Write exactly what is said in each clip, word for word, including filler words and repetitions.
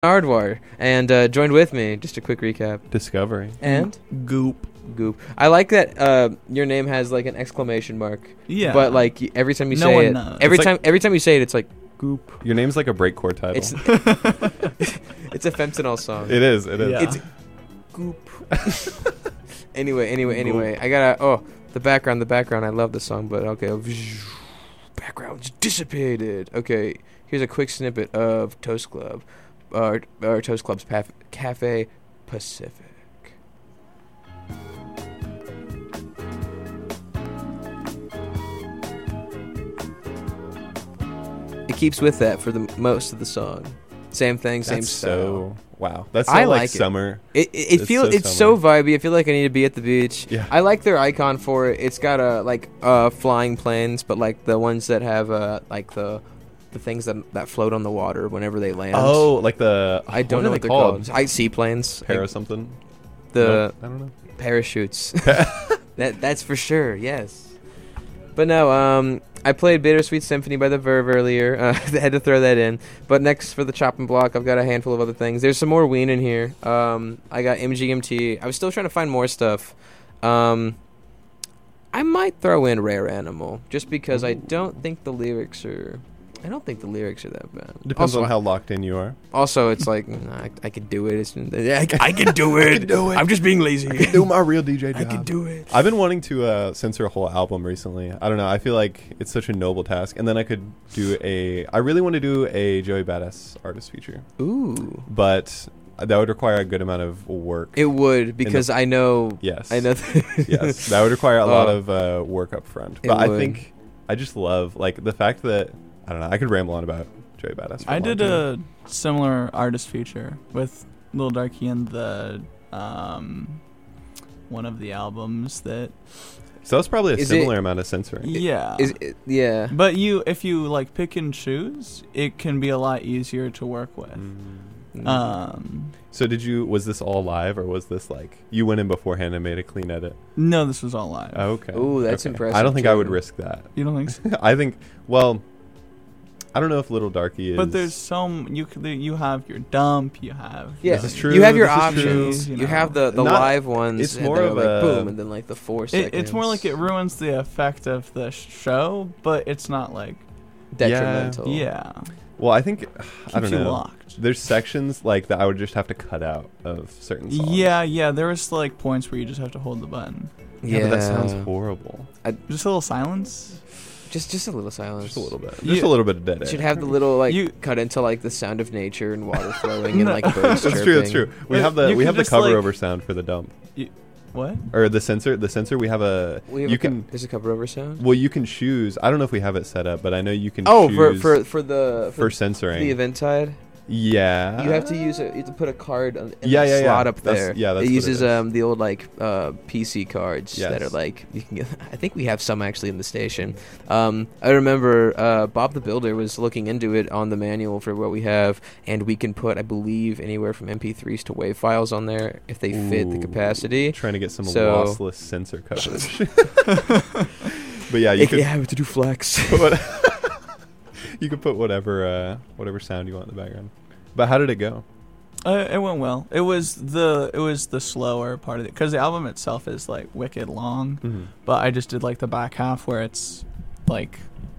Nardwar, and uh, joined with me. Just a quick recap. Discovery. And Goop. Goop. I like that uh, your name has like an exclamation mark. Yeah. But like y- every time you No say one it, knows. every It's time like- every time you say it, it's like Goop. Your name's like a breakcore title. It's it's a Fentanyl song. it is. It is. Yeah. It's Goop. anyway, anyway, anyway. I gotta. Oh, the background, the background. I love the song, but okay. Background's dissipated. Okay, here's a quick snippet of Toast Club, or or Toast Club's Paf- Cafe Pacific. It keeps with that for the m- most of the song. Same thing, same That's style. so wow. That's so I like, like it. summer. It it, it It's feels so it's so summer. vibey. I feel like I need to be at the beach. Yeah. I like their icon for it. It's got a like uh flying planes, but like the ones that have uh like the the things that that float on the water whenever they land. Oh, like the I don't what know are what they they're called. called. I seaplanes. Para Like something. the Nope, I don't know. parachutes. that that's for sure. Yes. But no, um, I played Bittersweet Symphony by The Verve earlier. Uh, I had to throw that in. But next for the chopping block, I've got a handful of other things. There's some more Ween in here. Um, I got M G M T. I was still trying to find more stuff. Um, I might throw in Rare Animal just because I don't think the lyrics are. I don't think the lyrics are that bad. Depends also, on how locked in you are. Also, it's like nah, I, I could do it. It's, I, I can do it. I can do it. I'm just being lazy. I can do my real D J job. I can do it. I've been wanting to uh, censor a whole album recently. I don't know. I feel like it's such a noble task. And then I could do a. I really want to do a Joey Badass artist feature, Ooh. but that would require a good amount of work. It would because I know. yes. I know. That yes, that would require a lot Oh. of uh, work up front. It But I would. think I just love like the fact that I don't know. I could ramble on about Joey Badass. For I a long did time. a similar artist feature with Lil Darky and the um one of the albums that So that's probably a Is similar it- amount of censoring. yeah. Is it, yeah. But you if you like pick and choose, it can be a lot easier to work with. Mm. Um So did you? Was this all live, or was this like you went in beforehand and made a clean edit? no, this was all live. Oh, okay. Ooh, that's Okay. impressive, I don't think I too. would risk that. You don't think so? I think. Well, I don't know if Little Darky is. But there's some you c- you have your dump, you have Yeah, This is true, you have your this is options. true. You, You know. have the, the Not- live ones. it's and more they're of like a- boom, and then like the four It, seconds. it's more like it ruins the effect of the show, but it's not like detrimental. yeah. Well, I think Keeps I don't you know. locked. There's sections like that I would just have to cut out of certain songs. Yeah, yeah. There was like points where you just have to hold the button. Yeah, but that sounds horrible. Just a little silence. Just just a little silence. Just a little bit. Just You- a little bit of dead It air. should have the little like You- cut into like the sound of nature and water flowing and No. like birds That's chirping. true. That's true. We Uh, have the you we can have the just, cover like- over sound for the dump, What? or the sensor. The sensor we have a. We have you a co- can. there's a cover over sound. Well, you can choose. I don't know if we have it set up, but I know you can. Oh, for choose for for the for for censoring. the event side. Yeah. You have to use it. You have to put a card on, in Yeah, the yeah, yeah. slot up That's- there. yeah, that's it what it uses is. um the old like uh P C cards that Yes. are like you can get. I think we have some actually in the station. Um, I remember uh Bob the Builder was looking into it on the manual for what we have, and we can put I believe anywhere from M P threes to WAV files on there if they fit the Ooh. capacity. Trying to get some So- lossless sensor coverage. But yeah, you It, could yeah, I have to do flex. put you could put whatever uh, whatever sound you want in the background. But how did it go? Uh, it went well. It was the it was the slower part of it because the album itself is like wicked long, Mm-hmm. but I just did like the back half where it's like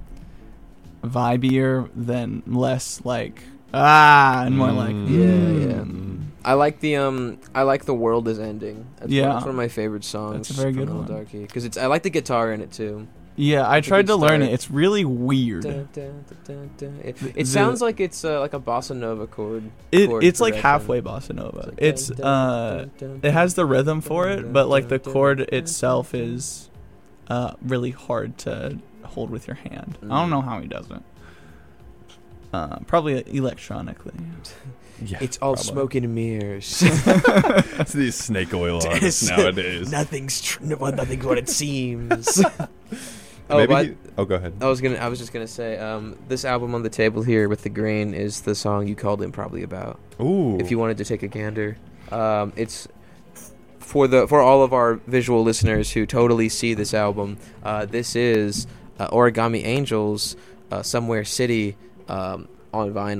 vibier than less like ah and more like Mm. Yeah, yeah. mm. I like the um I like the world is ending. That's Yeah. one, that's one of my favorite songs. That's a very from good Lil one. Darky because it's I like the guitar in it too. Yeah, I It's a tried good to learn start. it. It's really weird. Dun, dun, dun, dun, dun. It, The- it the- sounds like it's uh, like a bossa nova chord. It chord it's like progression. halfway bossa nova. like It's dun, dun, uh dun, dun, it has the dun, rhythm dun, for it, dun, but like the dun, chord dun, dun, itself dun. is uh really hard to hold with your hand. I Mm. don't know how he does it. Uh, probably electronically. Yeah, It's all probably. smoke and mirrors. It's these snake oil artists It's- nowadays. Nothing's tr- no, nothing's what it seems. oh, Maybe but he- oh, go ahead. I was gonna. I was just gonna say, um, this album on the table here with the green is the song you called him probably about. Ooh. If you wanted to take a gander, um, it's for the for all of our visual listeners who totally see this album. Uh, this is uh, Origami Angels, uh, Somewhere City, um, on vinyl.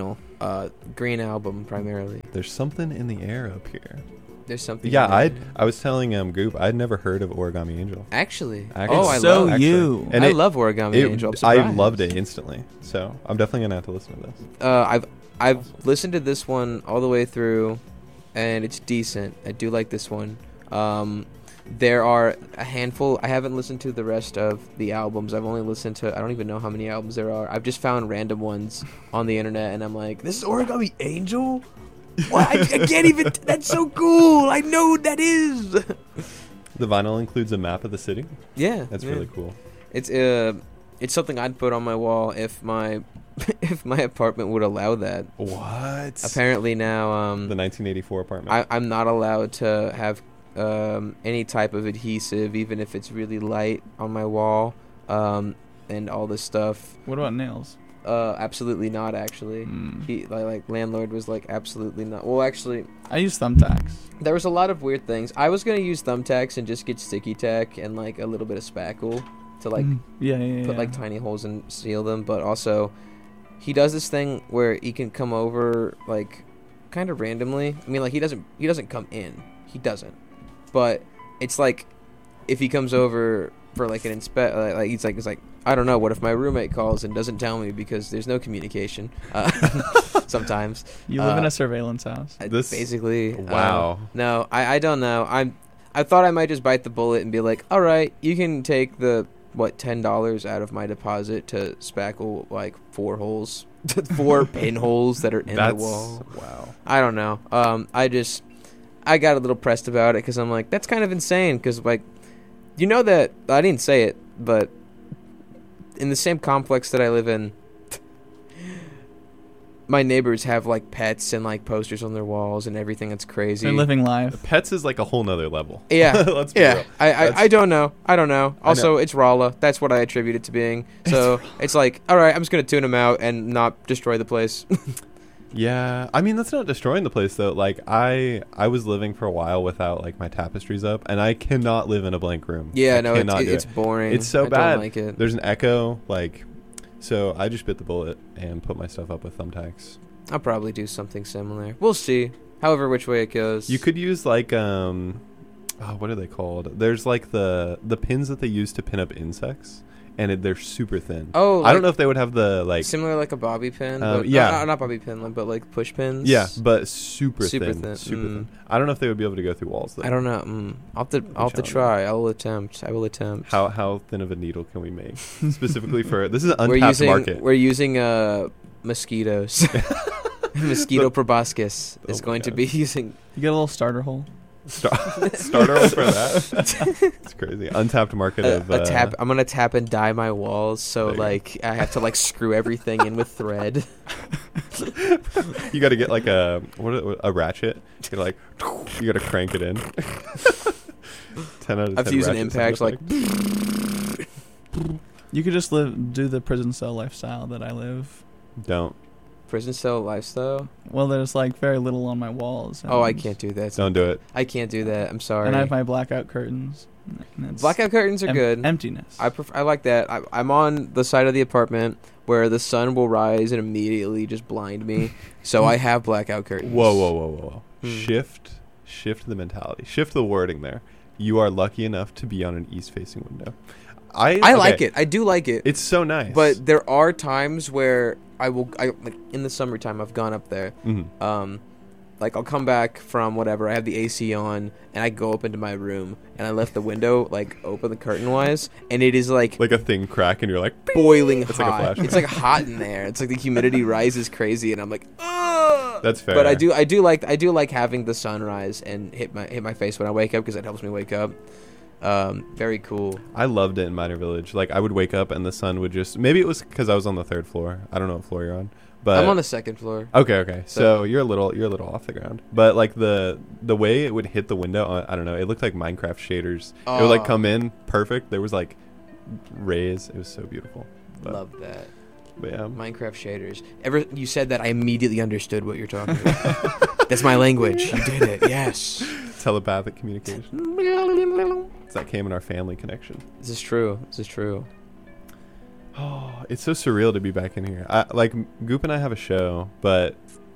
Uh, Green Album primarily. There's something in the air up here. There's something. Yeah, in I there. I was telling um Goop I'd never heard of Origami Angel. Actually. Actually. Oh, It's I so love. actually. you. And I it- love Origami It- Angel. I'm I surprised. loved it instantly, so I'm definitely gonna have to listen to this. Uh, I've I've listened to this one all the way through, and it's decent. I do like this one. Um, there are a handful. I haven't listened to the rest of the albums. I've only listened to. I don't even know how many albums there are. I've just found random ones on the internet, and I'm like, this is Origami Angel. What? I, I can't even. That's so cool. I know who that is. The vinyl includes a map of the city. Yeah, That's yeah. really cool. It's uh, it's something I'd put on my wall if my if my apartment would allow that. What? Apparently now, um, The nineteen eighty-four apartment. I, I'm not allowed to have um, any type of adhesive, even if it's really light, on my wall, um, and all this stuff. What about nails? Uh, absolutely not. Actually, Mm. he like, like landlord was like absolutely not. Well, actually, I use thumbtacks. there was a lot of weird things. I was gonna use thumbtacks and just get sticky tack and like a little bit of spackle to like Mm. yeah, yeah, yeah. put like tiny holes and seal them, but also he does this thing where he can come over like kind of randomly. I mean, like he doesn't he doesn't come in. He doesn't. But it's like if he comes over for like an inspect, like, like he's like it's like I don't know. What if my roommate calls and doesn't tell me because there's no communication? Uh, sometimes You live in uh, a surveillance house. I- This- basically. Wow. um, no, I I don't know. I'm I thought I might just bite the bullet and be like, all right, you can take the what ten dollars out of my deposit to spackle like four holes, four pinholes that are in That's the wall. wow. I don't know. Um, I just I got a little pressed about it because I'm like, that's kind of insane. Because like, you know that I didn't say it, but in the same complex that I live in, my neighbors have like pets and like posters on their walls and everything that's crazy. They're living life. Pets is like a whole nother level. Yeah, Let's be yeah. real. I, I, That's- I don't know. I don't know. I Also, know. it's Rala. That's what I attribute it to being. So it's like, all right, I'm just gonna tune him out and not destroy the place. Yeah, I mean that's not destroying the place though. Like I, I was living for a while without like my tapestries up, and I cannot live in a blank room. yeah, I no, it's, cannot it, do it's it. boring. It's so I bad. Don't like it. There's an echo, like, so I just bit the bullet and put my stuff up with thumbtacks. I'll probably do something similar. We'll see. However, which way it goes. You could use like um, oh, what are they called? There's like the the pins that they use to pin up insects, and it, they're super thin. Oh, I like, don't know if they would have the like. similar like a bobby pin. Um, but, yeah. uh, not bobby pin, but like push pins. Yeah, but super, Super thin, thin, super mm. thin. I don't know if they would be able to go through walls though. I don't know. Mm, I'll have to. I'll have to challenging. try. I will attempt. I will attempt. How how thin of a needle can we make specifically for this is an we're untapped using market? we're using uh mosquitoes. Mosquito proboscis Oh is my going to God. be using. You get a little starter hole. Star- starter hole for that. It's crazy. Untapped market A, of a uh, tap. I'm gonna tap and dye my walls, so There you go. like I have to like screw everything in with thread. You got to get like a what a, a ratchet. You gotta, like you got to crank it in. ten out of ten. I have to use an ratchet impact, sound like effect. You could just live, do the prison cell lifestyle that I live. Don't prison cell lifestyle. Well, there's like very little on my walls. Oh, I and- can't do that. don't do it. I can't do that. I'm sorry. And I have my blackout curtains. and it's Blackout curtains are em- good. Emptiness. I prefer, I like that. I, I'm on the side of the apartment where the sun will rise and immediately just blind me. So I have blackout curtains. Whoa, whoa, whoa, whoa, whoa! Hmm. Shift, shift the mentality. Shift the wording there. You are lucky enough to be on an east-facing window. I I okay, like it. I do like it. It's so nice. But there are times where I will, I like in the summertime. I've gone up there. Mhm. Um, like I'll come back from whatever. I have the A C on, and I go up into my room, and I left the window like open, the curtain wise, and it is like, like a thing crack, and you're like, boiling It's like a hot. flashback. It's like hot in there. It's like the humidity rises crazy, and I'm like, ugh. that's fair. But I do, I do like, I do like having the sunrise and hit my hit my face when I wake up because it helps me wake up. Um, very cool. I loved it in Minor Village. Like I would wake up and the sun would just. Maybe it was because I was on the third floor. I don't know what floor you're on, but I'm on the second floor. Okay, okay. So, So- you're a little you're a little off the ground. But like the the way it would hit the window, uh, I don't know. It looked like Minecraft shaders. It would like Oh. come in perfect. There was like rays. It was so beautiful. But, Love that. but yeah. Minecraft shaders. Ever you said that, I immediately understood what you're talking about. That's my language. You did it. Yes. Telepathic communication. That came in our family connection. This is true. This is true. Oh, it's so surreal to be back in here. I, like Goop and I have a show, but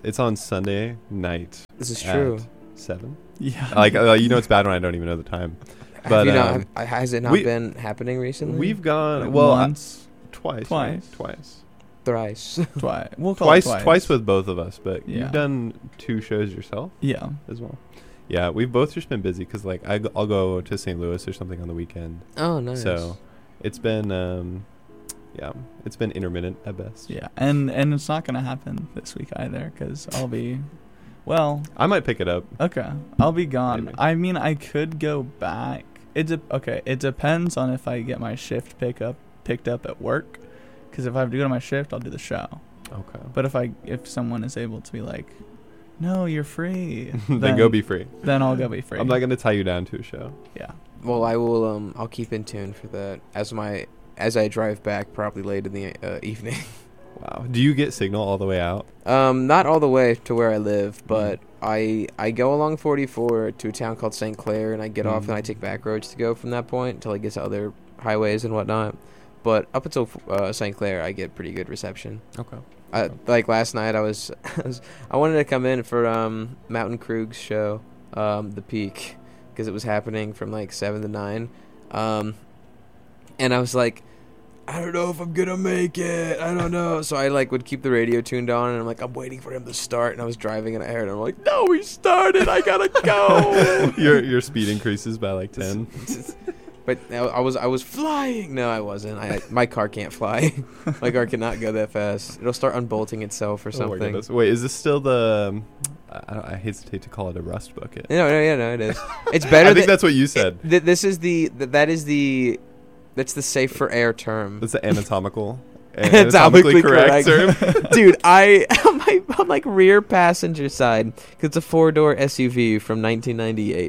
It's on Sunday night. This is at true. Seven. Yeah. Like uh, you know, it's bad when I don't even know the time. Have But you not, um, have- has it not we- been happening recently? we've gone Like well I- once, twice. Twice. right? Twice. thrice. twice. We'll call Twice. it twice. Twice with both of us, but Yeah. you've done two shows yourself Yeah. as well. Yeah, we've both just been busy because like I, will go to Saint Louis or something on the weekend. Oh, nice. So it's been, um, yeah, it's been intermittent at best. Yeah. And and it's not gonna happen this week either because I'll be, well, I might pick it up. okay, I'll be gone. Maybe. I mean, I could go back. It de- okay. It depends on if I get my shift pick up picked up at work. Because if I have to go to my shift, I'll do the show. Okay. But if I if someone is able to be like, no, you're free, then, go be free. Then I'll go be free. I'm not gonna tie you down to a show. Yeah. Well, I will. Um, I'll keep in tune for that as my as I drive back, probably late in the uh, evening. Wow. Do you get signal all the way out? Um, not all the way to where I live, but Mm. I I go along forty-four to a town called Saint Clair, and I get off Mm. and I take back roads to go from that point until I get to other highways and whatnot. But up until uh, Saint Clair, I get pretty good reception. Okay. I, like last night, I was, I was I wanted to come in for um, Mountain Krug's show, um, The Peak, because it was happening from like seven to nine, um, and I was like, I don't know if I'm gonna make it. I don't know. So I like would keep the radio tuned on, and I'm like, I'm waiting for him to start. And I was driving, and I heard, I'm like, no, he started. I gotta go. your your speed increases by like ten. But I I was I was flying. No, I wasn't. I my car can't fly. My car cannot go that fast. It'll start unbolting itself or Oh my something. goodness. Wait, is this still the? Um, I, don't- I hesitate to call it a rust bucket. No, no, yeah, no, it is. It's better. I think than, that's what you said. Th- this is the th- that is the that's the safe for air term. That's the anatomical, Anatomically anatomically correct, correct. term. Dude, I on my on like rear passenger side, 'cause it's a four door S U V from nineteen ninety-eight.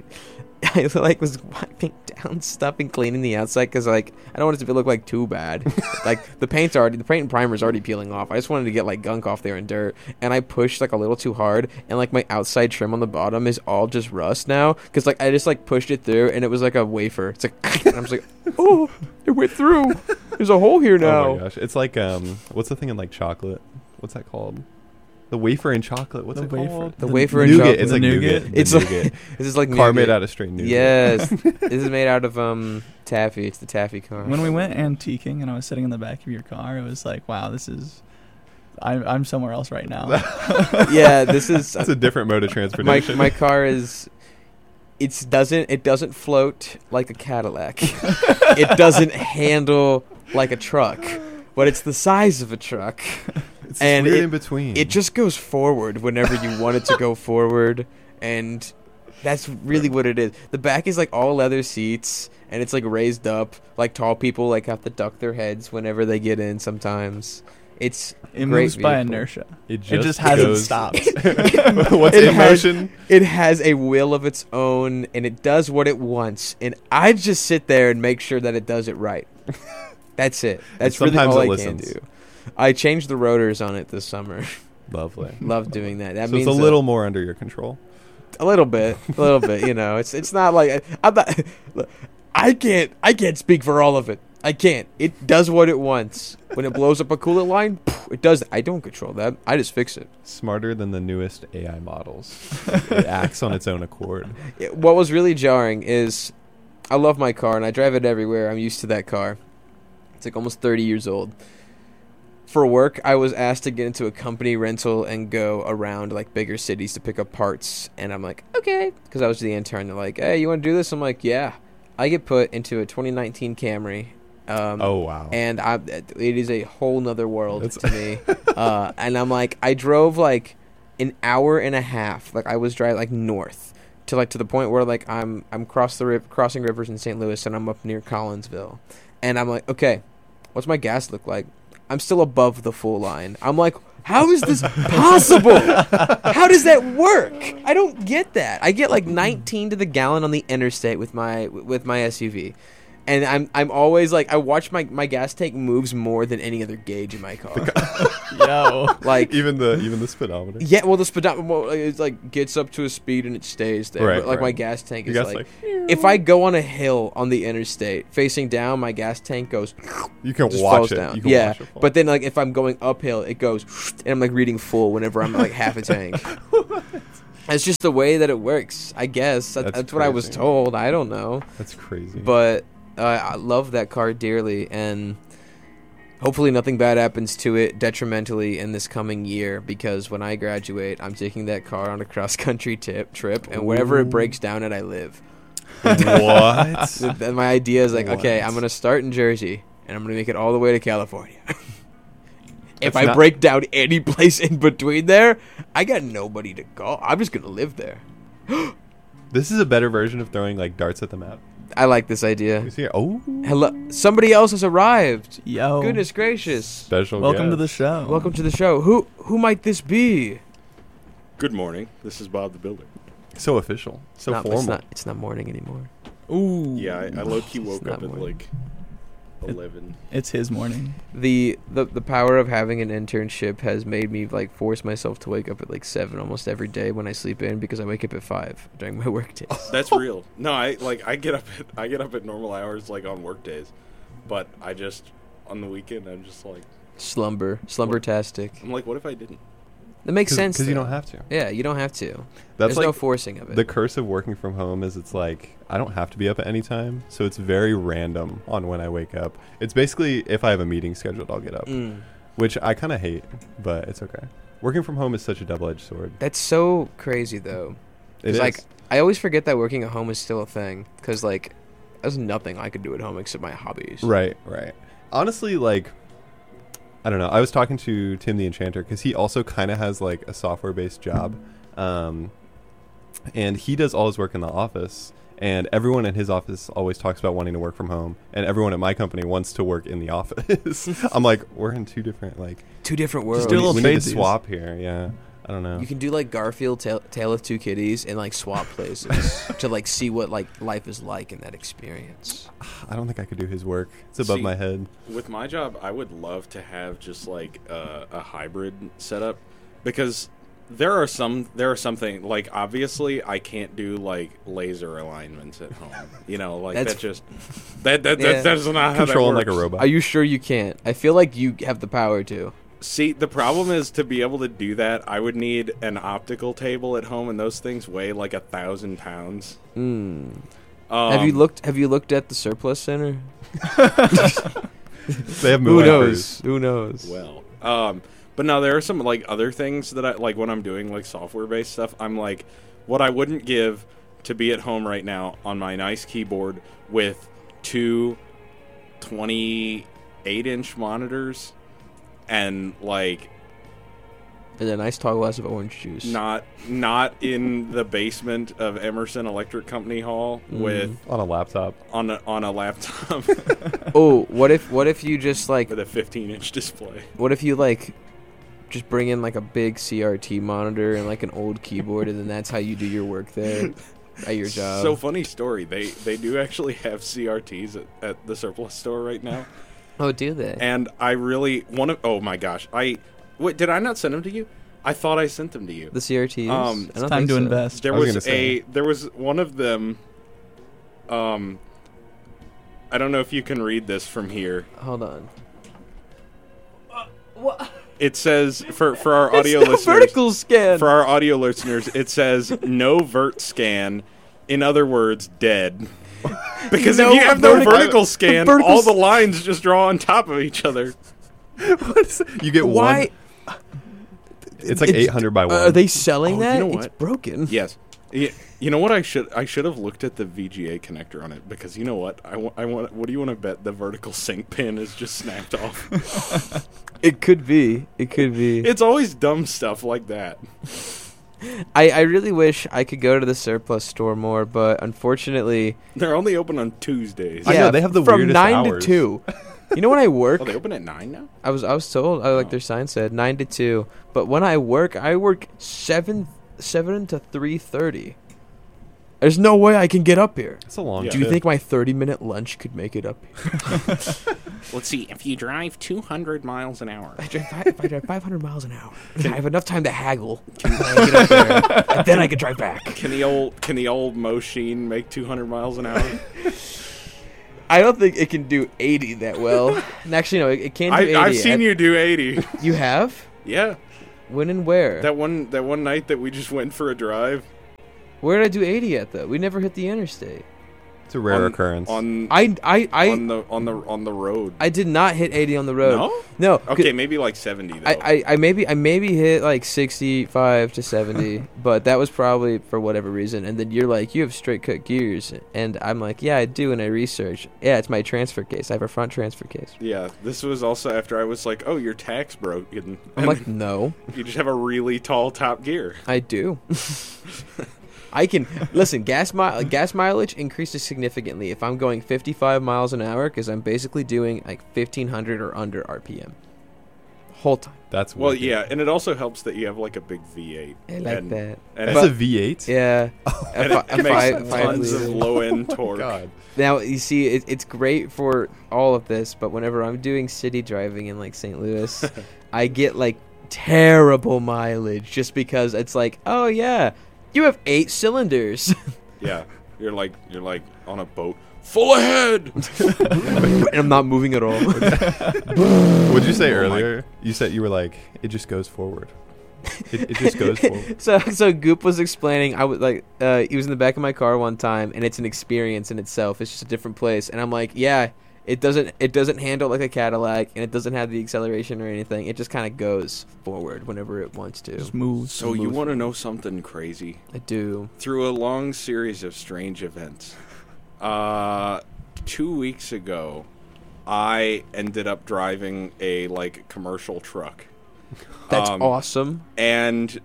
I like was wiping down stuff and cleaning the outside because like I don't want it to look like too bad. Like the paint's already the paint and primer's already peeling off. I just wanted to get like gunk off there and dirt, and I pushed like a little too hard, and like my outside trim on the bottom is all just rust now because like I just like pushed it through and it was like a wafer. It's like and I'm just like, oh, it went through. There's a hole here now. Oh my gosh, it's like um, what's the thing in like chocolate? What's that called? The wafer in chocolate. What's The it wafer- called? The wafer and nougat. chocolate. It's The like nougat? nougat. The It's like nougat. this is like car nougat. made out of straight nougat. Yes, this is made out of um taffy. It's the taffy car. When we went antiquing and I was sitting in the back of your car, it was like, wow, this is. I'm I'm somewhere else right now. Yeah, this is That's a different mode of my transportation. my car is. It's doesn't it doesn't float like a Cadillac. It doesn't handle like a truck, but it's the size of a truck. it's and weird it- in between. It just goes forward whenever you want it to go forward, and that's really what it is. The back is like all leather seats, and it's like raised up. Like tall people like have to duck their heads whenever they get in. Sometimes it's It great moves by vehicle. inertia. It just, It just hasn't goes- stopped. What's It in has- motion? It has a will of its own, and it does what it wants. And I just sit there and make sure that it does it right. That's it. That's really sometimes all it I listens. can do. I changed the rotors on it this summer. Lovely. Love doing that. That so means it's a that- little more under your control. a little bit, a little bit. You know, it's it's not like I'm not. I can't I can't speak for all of it. I can't. It does what it wants. When it blows up a coolant line, it does. I don't control that. I just fix it. Smarter than the newest A I models. It acts on its own accord. It- what was really jarring is I love my car and I drive it everywhere. I'm used to that car. It's like almost thirty years old. For work, I was asked to get into a company rental and go around like bigger cities to pick up parts. And I'm like, okay. Because I was the intern. They're like, hey, you want to do this? I'm like, yeah. I get put into a twenty nineteen Camry. Um, Oh wow. and I, it is a whole nother world That's- to me. uh, and I'm like, I drove like an hour and a half. Like I was driving like north to like to the point where like I'm I'm cross the ri- crossing rivers in Saint Louis and I'm up near Collinsville, and I'm like, okay, what's my gas look like? I'm still above the full line. I'm like, how is this possible? How does that work? I don't get that. I get like nineteen to the gallon on the interstate with my with my S U V. And I'm I'm always like, I watch my, my gas tank moves more than any other gauge in my car. Yo. Like even the even the speedometer. yeah, well the speedometer well, it like gets up to a speed and it stays there. Right, but, like right. my gas tank Your is gas like, tank- if I go on a hill on the interstate facing down, my gas tank goes You can just watch falls it. down. You can yeah, watch it fall. but then like if I'm going uphill, it goes and I'm like reading full whenever I'm like half a tank. It's just the way that it works, I guess. That, That's that's what I was crazy. told. I don't know. That's crazy. But uh, I love that car dearly, and hopefully nothing bad happens to it detrimentally in this coming year, because when I graduate, I'm taking that car on a cross-country tip trip, and wherever it Ooh. breaks down at, I live. what? So then my idea is like, okay, What? I'm going to start in Jersey, and I'm going to make it all the way to California. If That's I not- break down any place in between there, I got nobody to go. I'm just going to live there. This is a better version of throwing like darts at the map. I like this idea. You see? Oh, Hello, somebody else has arrived. Yo. Goodness gracious! special. Welcome to the guest. show. Welcome to the show. Who who might this be? Good morning. This is Bob the Builder. So official. So Not- formal. It's not. It's not morning anymore. Ooh. Yeah, I, I low key It's woke not up at morning. like eleven. It's his morning. The, the the power of having an internship has made me like force myself to wake up at like seven almost every day when I sleep in, because I wake up at five during my work days. That's real. No, I like I get up at I get up at normal hours like on work days, but I just on the weekend I'm just like Slumber, slumber-tastic. I'm like, what if I didn't? That makes sense because you though. don't have to. Yeah, you don't have to. That's There's like no forcing of it. the curse of working from home is it's like I don't have to be up at any time, so it's very random on when I wake up. It's basically if I have a meeting scheduled, I'll get up, Mm. which I kind of hate, but it's okay. Working from home is such a double-edged sword. That's so crazy though. It It's is. like I always forget that working at home is still a thing, because like there's nothing I could do at home except my hobbies. Right, right. Honestly, like, I don't know. I was talking to Tim the Enchanter because he also kind of has like a software-based job, um, and he does all his work in the office. And everyone in his office always talks about wanting to work from home, and everyone at my company wants to work in the office. I'm like, we're in two different like. Two different worlds. do a we, little we need to tradesies. swap here. Yeah, I don't know. You can do like Garfield, Tale, Tale of Two Kitties, and like swap places to like see what like life is like in that experience. I don't think I could do his work. It's above See, my head. With my job, I would love to have just like uh, a hybrid setup, because there are some there are something like obviously I can't do like laser alignments at home. You know, like That's- that just that that, Yeah. that that's not how that Controlling like works. a robot. Are you sure you can't? I feel like you have the power to. See, the problem is to be able to do that, I would need an optical table at home, and those things weigh like a thousand pounds. Mm. Um, have you looked? Have you looked at the surplus center? They have Who moving knows? crews. Who knows? Well, um, but no, there are some like other things that I like when I'm doing like software based stuff. I'm like, what I wouldn't give to be at home right now on my nice keyboard with two twenty-eight inch monitors and like And a nice tall glass of orange juice. not not in the basement of Emerson Electric Company Hall Mm. with On a laptop. on a on a laptop Oh, what if? What if you just like? with a fifteen inch display. What if you like? Just bring in like a big C R T monitor and like an old keyboard, and then that's how you do your work there at your job. So funny story. They they do actually have C R Ts at, at the surplus store right now. oh, do they? And I really want to. Oh my gosh! I wait. Did I not send them to you? I thought I sent them to you. The C R Ts. Um, I It's don't time think to so. invest. There I was was, gonna say. a. There was one of them. Um. I don't know if you can read this from here. Hold on. It says for for our audio It's no listeners. vertical scan. For our audio listeners, it says no vert scan. In other words, dead. Because No if you have no vertical- vertical scan, vertical all s- the lines just draw on top of each other. What is it? You get Why? one. It's like It's- eight hundred by uh, one. Are they selling Oh, you that? know It's what? broken. Yes. Yeah, you know what? I should I should have looked at the V G A connector on it, because you know what? I want I want. What do you want to bet the vertical sync pin is just snapped off? It could be. It could be. It's always dumb stuff like that. I, I really wish I could go to the surplus store more, but unfortunately, They're only open on Tuesdays. I know, they have the from weirdest nine hours. to two. You know when I work, Oh, they open at nine now. I was I was told I like Oh. their sign said nine to two, but when I work, I work seven seven to three thirty. There's no way I can get up here. It's a long. Yeah. Do you trip. think my thirty minute lunch could make it up here? Let's see. If you drive two hundred miles an hour, I drive, fi- if I drive five hundred miles an hour, I have enough time to haggle. Can I get up there, and then I can drive back. can the old can the old Mosheen make two hundred miles an hour? I don't think it can do eighty that well. And actually, no, it, it can do eighty. I, I've seen I- you do eighty. You have? Yeah, When and where? that one that one night that we just went for a drive. Where did I do eighty at though? We never hit the interstate. It's a rare on, occurrence. on I I I on the on the on the road. I did not hit eighty on the road. No? No. Okay, maybe like seventy though. I, I, I maybe I maybe hit like sixty-five to seventy, but that was probably for whatever reason. And then you're like, you have straight cut gears, and I'm like, yeah, I do. And I research, yeah, it's my transfer case. I have a front transfer case. yeah, this was also after I was like, "Oh, your tax broken." I'm And like, no, you just have a really tall top gear. I do. I can listen. Gas mi- gas mileage increases significantly if I'm going fifty-five miles an hour because I'm basically doing like fifteen hundred or under R P M whole time. That's Well, wicked. yeah, and it also helps that you have like a big V eight. I like and, that. And, That's But- a V eight. Yeah. and A it, fi- a it makes five- five tons of liter. low end Oh, torque. God. Now you see, it, it's great for all of this, but whenever I'm doing city driving in like Saint Louis, I get like terrible mileage just because it's like, oh yeah, you have eight cylinders, Yeah, you're like you're like on a boat full ahead. and I'm not moving at all. What did you say Oh my- earlier? You said you were like, it just goes forward. It, it just goes forward. so so Goop was explaining. I was like, uh, he was in the back of my car one time, and it's an experience in itself. It's just a different place, and I'm like, yeah. It doesn't. It doesn't handle like a Cadillac, and it doesn't have the acceleration or anything. It just kind of goes forward whenever it wants to. Just move. So you want to know something crazy? I do. Through a long series of strange events, uh, two weeks ago, I ended up driving a like commercial truck. That's Um, awesome. and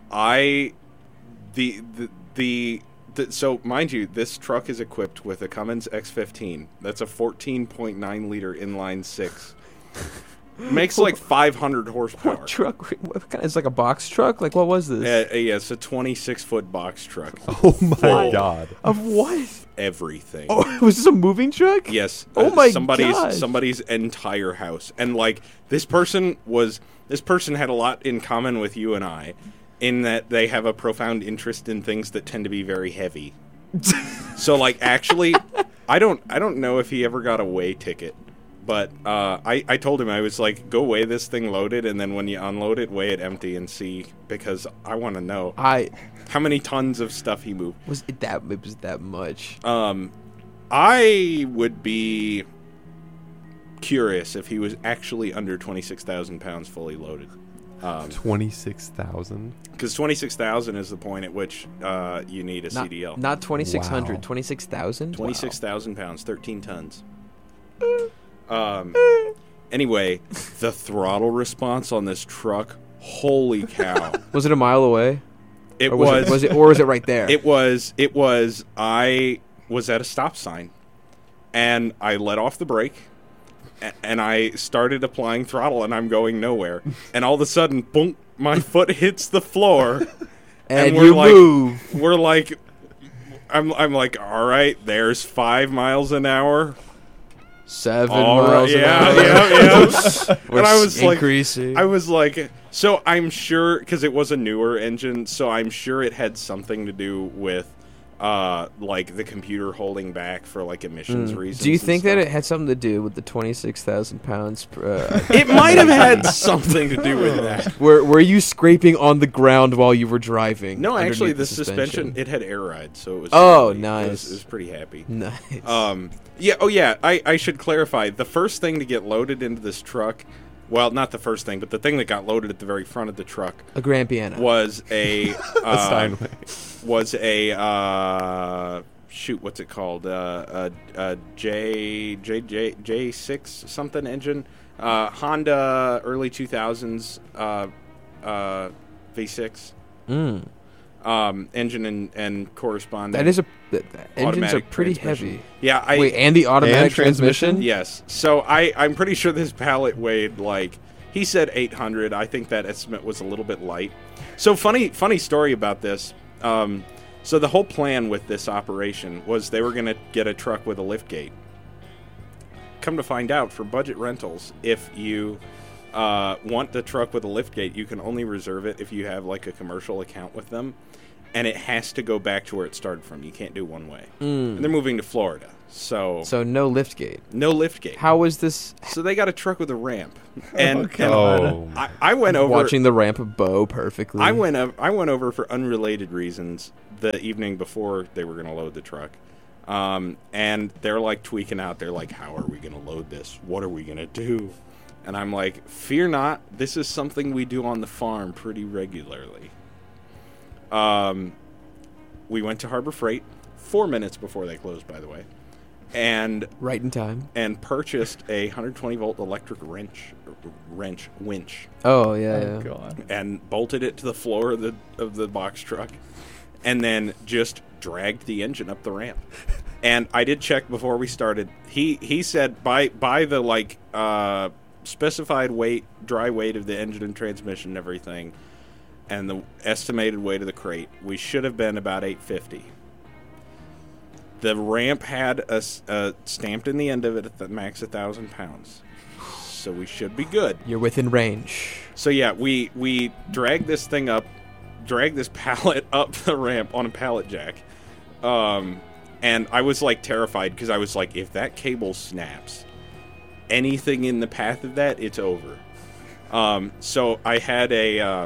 I, the the the. The, so, mind you, this truck is equipped with a Cummins X fifteen. That's a fourteen point nine liter inline six. Makes like five hundred horsepower. What truck? What kind? It's like a box truck. Like what was this? Uh, yeah, it's a twenty-six foot box truck. Oh my God. Of what? Everything. Oh, was this a moving truck? Yes. Oh uh, my somebody's, gosh. Somebody's entire house. And like this person was this person had a lot in common with you and I in that they have a profound interest in things that tend to be very heavy. So like actually I don't I don't know if he ever got a weigh ticket. But uh, I, I told him, I was like, go weigh this thing loaded, and then when you unload it, weigh it empty and see, because I want to know I how many tons of stuff he moved. was it that it was that much. Um, I would be curious if he was actually under twenty-six thousand pounds fully loaded. Um, twenty-six thousand? Because twenty-six thousand is the point at which uh, you need a Not, C D L. not twenty-six hundred, Wow. twenty-six thousand? twenty-six thousand pounds, thirteen tons. Um. Anyway, the throttle response on this truck, holy cow! Was it a mile away? It Or was, was. it, was it or was it right there? It was. It was. I was at a stop sign, and I let off the brake, a- and I started applying throttle, and I'm going nowhere. And all of a sudden, boom! My foot hits the floor, and and we're you like- move. we're like, I'm. I'm like, all right. There's five miles an hour. Seven All right, miles yeah, an hour. yeah, yeah. We're And I was like, increasing. I was like, so I'm sure because it was a newer engine, so I'm sure it had something to do with, uh, like the computer holding back for like emissions Mm. reasons. Do you and think that stuff. it had something to do with the twenty-six thousand pounds? Uh, It might have had something to do with that. were Were you scraping on the ground while you were driving? No, actually, underneath the suspension, it had air ride, so it was. Oh, really- nice. It was, it was pretty happy. Nice. Um, yeah. Oh, yeah. I, I should clarify. The first thing to get loaded into this truck, well, not the first thing, but the thing that got loaded at the very front of the truck a grand piano. was a A uh, Steinway. was a uh, shoot. What's it called? Uh, a, a J J J J six something engine. Uh, Honda early two thousands uh, uh, V six Mm. um, engine and, and corresponding. That is a. The, the engines are automatic pretty transmission. heavy. Yeah, I Wait, and the automatic And transmission? transmission? yes. So I I'm pretty sure this pallet weighed like he said eight hundred. I think that estimate was a little bit light. So funny funny story about this. Um, So the whole plan with this operation was they were going to get a truck with a lift gate. Come to find out, for budget rentals, if you uh, want the truck with a lift gate, you can only reserve it if you have like a commercial account with them, and it has to go back to where it started from. You can't do one way. Mm. And they're moving to Florida, so So no lift gate. no lift gate. How was this? So they got a truck with a ramp, and, Oh, and God. Oh, I, I went over. Watching the ramp bow perfectly. I went over, I went over for unrelated reasons the evening before they were going to load the truck. Um, and they're like tweaking out. They're like, how are we going to load this? What are we going to do? And I'm like, fear not. This is something we do on the farm pretty regularly. Um, we went to Harbor Freight four minutes before they closed, by the way, and right in time. and purchased a one hundred twenty volt electric wrench, wrench winch. Oh yeah, Oh, yeah. God. And bolted it to the floor of the of the box truck, and then just dragged the engine up the ramp. And I did check before we started. He he said by by the like uh, specified weight, dry weight of the engine and transmission and everything, and the estimated weight of the crate, we should have been about eight fifty. The ramp had a, s- a stamped in the end of it at the max a thousand pounds, so we should be good. You're within range. So yeah, we we dragged this thing up, dragged this pallet up the ramp on a pallet jack, um, and I was like terrified because I was like, if that cable snaps, anything in the path of that, it's over. Um, so I had a uh,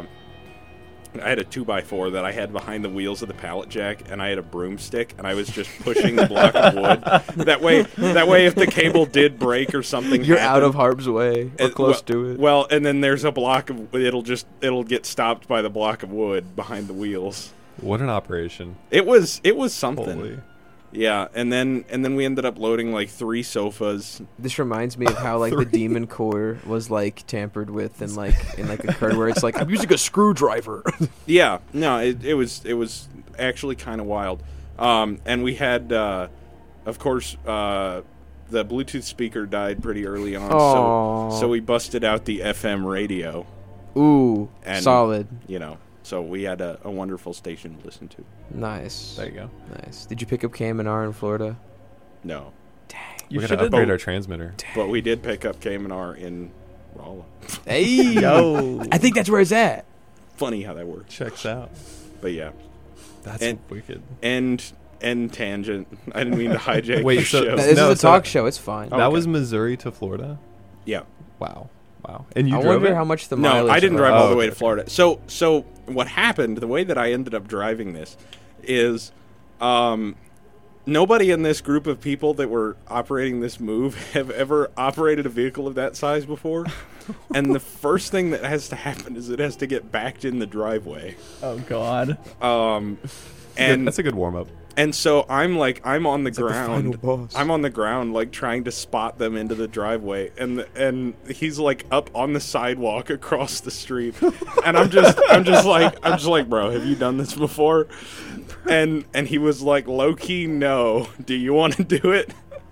I had a two by four that I had behind the wheels of the pallet jack, and I had a broomstick, and I was just pushing the block of wood. That way, that way, if the cable did break or something, You're happened, out of Harp's way, or it- close well, to it. Well, and then there's a block of it'll just it'll get stopped by the block of wood behind the wheels. what an operation! It was it was something. Holy. Yeah, and then and then we ended up loading like three sofas. This reminds me of how like the Demon Core was like tampered with and like in like occurred where it's like I'm using a screwdriver. Yeah, no, it, it was it was actually kind of wild. Um, and we had, uh, of course, uh, the Bluetooth speaker died pretty early on, Aw. so so we busted out the F M radio. Ooh, And- solid. You know, so we had a, a wonderful station to listen to. Nice. There you go. Nice. Did you pick up Cam and R in Florida? No, Dang. You We're should gonna have. upgrade our transmitter. but we did pick up Cayman R in Rolla. Hey. Yo. I think that's where it's at. Funny how that works. Checks out. But yeah, That's And- wicked. end end tangent. I didn't mean to hijack Wait, your so- show. This No, is a so- talk show. It's fine. Oh, That okay. was Missouri to Florida. Yeah. Wow, wow. And you I drove wonder it? how much the No, mileage. I didn't was. drive all Oh, the way okay, to okay. Florida. So, so what happened? The way that I ended up driving this is, um, nobody in this group of people that were operating this move have ever operated a vehicle of that size before. And the first thing that has to happen is it has to get backed in the driveway. Oh God. Um, And and that's a good warm up. and so I'm like I'm on the It's like the ground. final boss. I'm on the ground, like trying to spot them into the driveway, and the, and he's like up on the sidewalk across the street, and I'm just I'm just like I'm just like, bro, have you done this before? And and he was like, low key, no. Do you want to do it?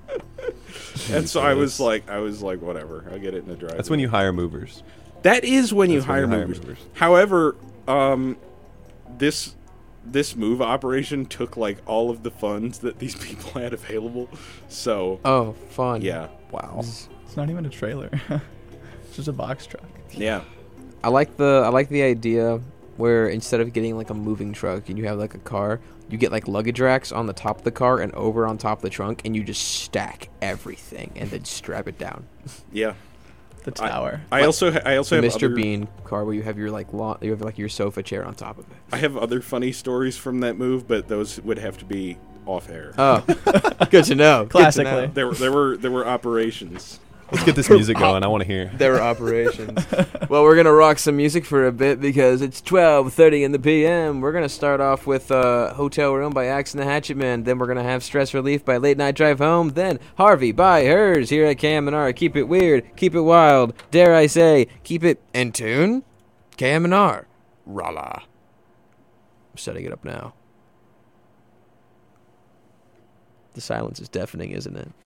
And so I was Jesus. like, I was like, whatever, I'll get it in the driveway. That's when you hire movers. That is when you That's when hire you hire movers. movers. However, um, this this move operation took like all of the funds that these people had available. So Oh, fun. yeah, Wow. It's not even a trailer. It's just a box truck. yeah, I like the I like the idea where instead of getting like a moving truck and you have like a car, you get like luggage racks on the top of the car and over on top of the trunk, and you just stack everything and then strap it down. yeah. The tower. I also ha- I also The have Mister other, Bean car where you have your like lawn, you have like your sofa chair on top of it. I have other funny stories from that move, but those would have to be off air. Oh, good to know. Good to Classically. know. there were there were there were operations. Let's get this music going. I want to hear. There were operations. Well, we're gonna rock some music for a bit because it's twelve thirty in the p m. We're gonna start off with uh, "Hotel Room" by Axe and the Hatchet Man. Then we're gonna have "Stress Relief" by Late Night Drive Home. Then Harvey by Hers. Here at Cam and R. Keep it weird, keep it wild. Dare I say, keep it in tune. Cam and R. Rala. I'm setting it up now. The silence is deafening, isn't it?